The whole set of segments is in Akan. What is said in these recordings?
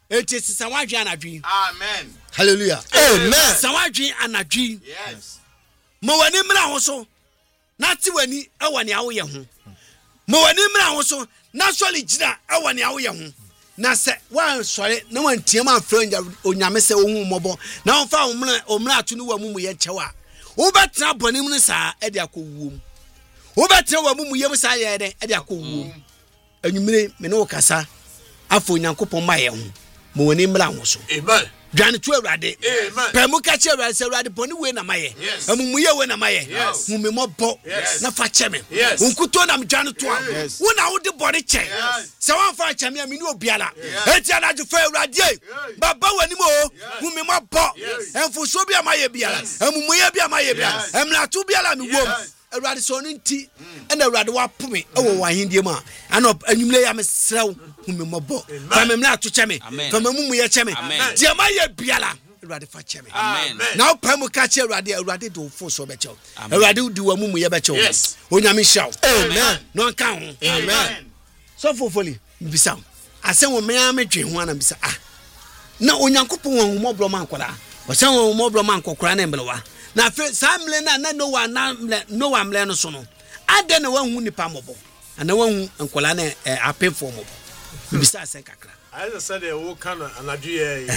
eti sawadwe anadwi. Amen. Hallelujah. Amen. Sawadwe anadwi. Yes. Mo wani mra ho so. Na ti wani awani awo ye ho. Mo wani mra ho so. Na soli gina awani awo ye ho. Na se wan sori na wan tiam afra onyame se ohun mobo. Na on fa omra atu no wa mumu ye chewa. Wo betra bonim ne saa e de akowuom. Wo betra wa mumu ye saa ye de e de akowuom. Anwumire me ne wo kasa afo nyankopon ma ye ho. Mo wani mra ho so. Amen. Dwane tu awrade. Amen. Pemu ka che awrade se awrade boni we na maye. Amumuye we na maye. Hu me mobo na fa che me. Unkuto na mdwane to am. Wo na wo de boni che. Se wan fa che me amini obiala. Eti anaje fa awrade. Baba wani mo hu me mobo. Enfuso bi amaye biala. Amumuye bi amaye biala. Emlatu biala mi wom. Awrade so no nti na awrade wa pome ewo wahindie ma ana anwumle ya mesrew hu me mobo fa me mna to cheme fa mamumu ye cheme dia ma ye biala awrade fa cheme na opam ka che awrade do fo so be chew awrade di wa mumu ye be chew onyame shaw amen no nka ho amen so fofoli bisa asen wo me amedwe ho ana bisa na onyankopon wo mobro man kwala wasen wo mobro man kokora na mbelewa na fe samle na Noah na Noah mle no so no ade na wanhu nipa mobo ana wanhu nkola na apefo mobo bisa sen kakra I said they wo kana anadwe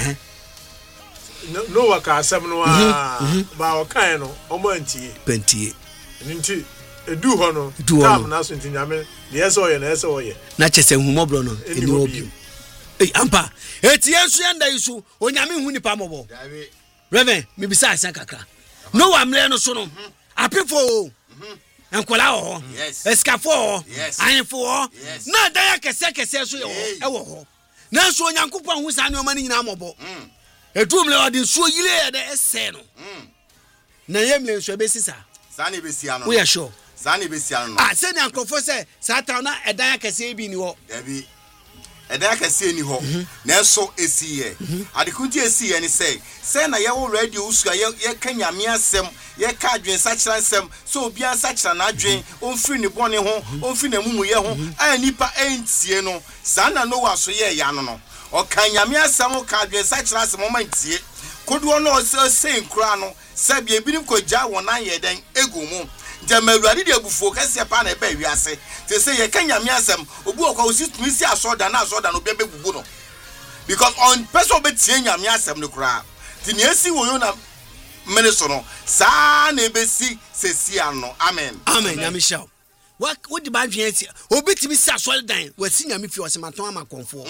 Noah ka asem no ba o kan no omo antie pentie nti edu ho no tam na so nti nyame de eso ye na eso ye na chese hu mobro no eni obi ampa eti yesu yanda yisu onyame hu nipa mobo Reverend me bisa sen kakra Noah mle no so no apefo enkola ho escafo anfo na da ya kese so e wo ho na so onyankopon hu sa ne o mani nyina mobo etu mle odi so yile ye de ese no na ye mle so be sisa sa ne be sia no we are sure sa ne be sia no se ne ankofo se satan na eda ya kese bi ni ho dabi eda ka se ni ho na so esiye adekunti esiye ni say na ye wo radio usu ye ka nyame asem ye ka adwen sachira nsem so obi an sachira na adwen onfiri ni bone ho onfiri na mumu ye ho nipa entie no sa na no waso ye ya no o ka nyame asem o ka adwen sachira asem o mantie kodo no se nkura no se bia binim ko ja wona ye den egu mu Jamawurade de abufuo kase pa na ebe wiase te say ye kanya me asem obu okwa osi tumisi asoda na no be bubu no because on person be tie nyame asem no kura ti ne esi wo yo na minister no sa na ebe si sesi ano amen nyame shaw what the bad chance obi timi si asoda dan wasi nyame fi osematon amakonfo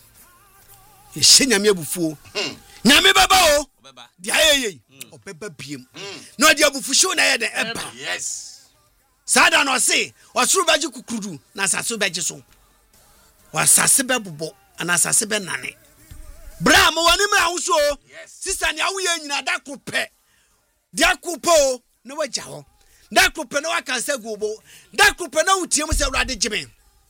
ye she nyame abufuo nyame baba o dia yeye obeba biem no dia abufuhyo na ye de eba yes sada no se osuru baji kukudu na saso baji so wasase be bobo ana asase be nane bra mo wani mra wo so sister ne awo ye nyina da kope dia kopo na waja ho da kope na waka se gubo da kope na wutiem se urade jime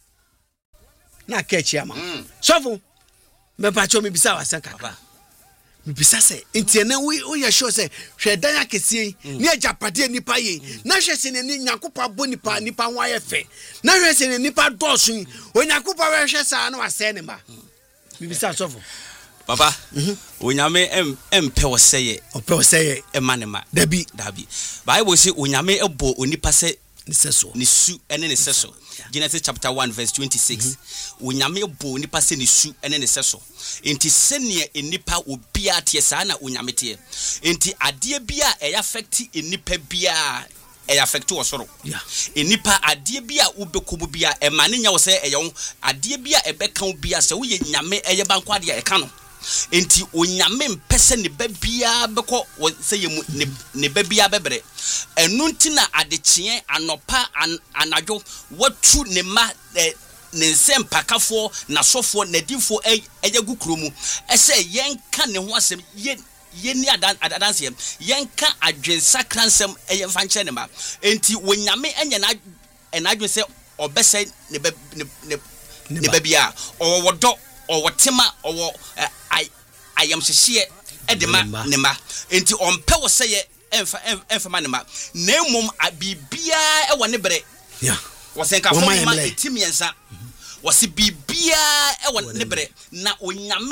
na kechi ama sofo me pa cho me bisa wasa kaka bisa se entiene we ye sure se hwedan akese ni ajapade nipa ye na hwese ne nyakopa bo nipa ho ayefe na hwese ne nipa dosun onyakopa we hwese sa na wase ne ba bisa sofo papa onyame empe woseye emanema dabi bible say onyame ebo onipa se ni su ene ne seso Genesis chapter 1 verse 26 onyame bo nipa se ni su ene ne seso enti sene enipa obia tie sa na onyame tie enti ade bia e affect enipa bia e affect osoro enipa ade bia ubekobu bia e mane nya wo se eyo ade bia e beka bia se wo ye nyame eye banko ade e ka no enti onyame mpese ne babia beko se ye ne babia bebre enu ntina adechie anopa anadwo watu ne ma ne nsem pakafo na sofo na difo eyagu kromu ese yenka ne ho asem yeni adanse yenka adwensa kransem eyemfa nche ne ma enti wonyame enye na enadwe se obese ne babia owodo owotema owo ayam hihye edema ne ma enti ompe wo seye emfa ma ne ma na emom abibia e wo ne bere wosenka fo ma etimiensa wose bibia e wo ne bere na onyame